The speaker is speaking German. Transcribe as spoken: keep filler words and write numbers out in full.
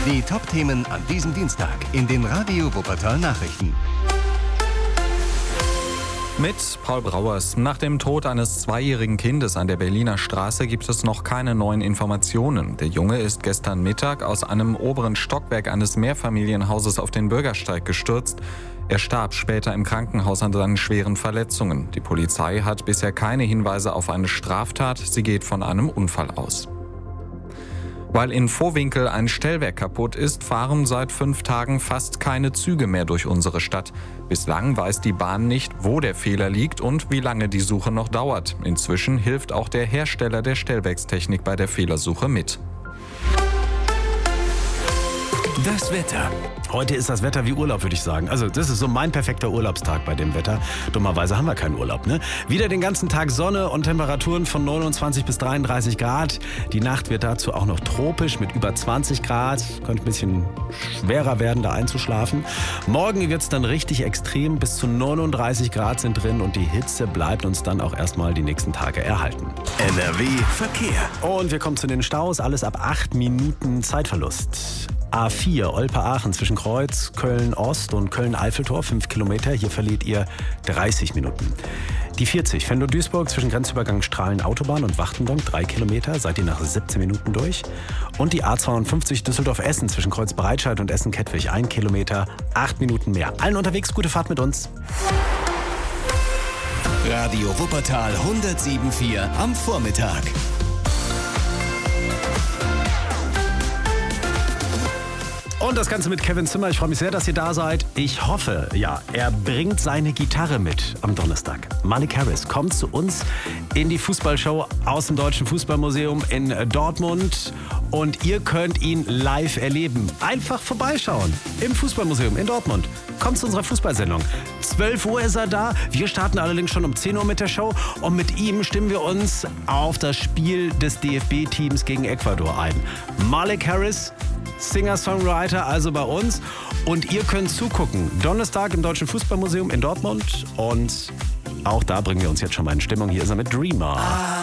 Die Top-Themen an diesem Dienstag in den Radio Wuppertal Nachrichten. Mit Paul Brauers. Nach dem Tod eines zweijährigen Kindes an der Berliner Straße gibt es noch keine neuen Informationen. Der Junge ist gestern Mittag aus einem oberen Stockwerk eines Mehrfamilienhauses auf den Bürgersteig gestürzt. Er starb später im Krankenhaus an seinen schweren Verletzungen. Die Polizei hat bisher keine Hinweise auf eine Straftat. Sie geht von einem Unfall aus. Weil in Vohwinkel ein Stellwerk kaputt ist, fahren seit fünf Tagen fast keine Züge mehr durch unsere Stadt. Bislang weiß die Bahn nicht, wo der Fehler liegt und wie lange die Suche noch dauert. Inzwischen hilft auch der Hersteller der Stellwerkstechnik bei der Fehlersuche mit. Das Wetter. Heute ist das Wetter wie Urlaub, würde ich sagen. Also das ist so mein perfekter Urlaubstag bei dem Wetter. Dummerweise haben wir keinen Urlaub, ne? Wieder den ganzen Tag Sonne und Temperaturen von neunundzwanzig bis dreiunddreißig Grad. Die Nacht wird dazu auch noch tropisch mit über zwanzig Grad. Könnte ein bisschen schwerer werden, da einzuschlafen. Morgen wird es dann richtig extrem. Bis zu neununddreißig Grad sind drin und die Hitze bleibt uns dann auch erstmal die nächsten Tage erhalten. N R W Verkehr. Und wir kommen zu den Staus. Alles ab acht Minuten Zeitverlust. A vier Olpe-Aachen zwischen Kreuz, Köln-Ost und Köln-Eiffeltor, fünf Kilometer. Hier verliert ihr dreißig Minuten. Die vierzig Venlo-Duisburg zwischen Grenzübergang Strahlen-Autobahn und Wachtendonk, drei Kilometer. Seid ihr nach siebzehn Minuten durch. Und die A zweiundfünfzig Düsseldorf-Essen zwischen Kreuz-Breitscheid und Essen-Kettwig, ein Kilometer, acht Minuten mehr. Allen unterwegs, gute Fahrt mit uns. Radio Wuppertal hundertsieben Komma vier am Vormittag. Und das Ganze mit Kevin Zimmer. Ich freue mich sehr, dass ihr da seid. Ich hoffe, ja, er bringt seine Gitarre mit am Donnerstag. Malik Harris kommt zu uns in die Fußballshow aus dem Deutschen Fußballmuseum in Dortmund. Und ihr könnt ihn live erleben. Einfach vorbeischauen im Fußballmuseum in Dortmund. Kommt zu unserer Fußballsendung. zwölf Uhr ist er da. Wir starten allerdings schon um zehn Uhr mit der Show. Und mit ihm stimmen wir uns auf das Spiel des D F B-Teams gegen Ecuador ein. Malik Harris, Singer-Songwriter, also bei uns. Und ihr könnt zugucken. Donnerstag im Deutschen Fußballmuseum in Dortmund. Und auch da bringen wir uns jetzt schon mal in Stimmung. Hier ist er mit Dreamer.